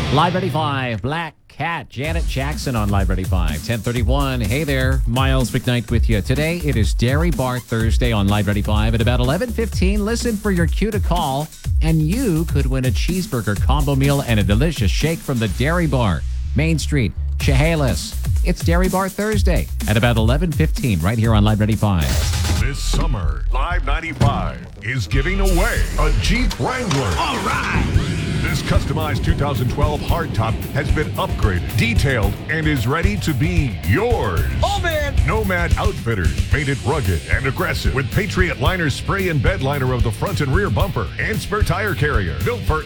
Live Ready 5, Black Cat, Janet Jackson on Live Ready 5, 1031. Hey there, Miles McKnight with you. Today it is Dairy Bar Thursday on Live Ready 5 at about 11:15. Listen for your cue to call, and you could win a cheeseburger combo meal and a delicious shake from the Dairy Bar, Main Street, Chehalis. It's Dairy Bar Thursday at about 11:15 right here on Live Ready 5. This summer, Live 95 is giving away a Jeep Wrangler. All right! This customized 2012 hardtop has been upgraded, detailed, and is ready to be yours. Oh, man! Nomad Outfitters made it rugged and aggressive with Patriot Liner spray and bed liner of the front and rear bumper and spare tire carrier. Built for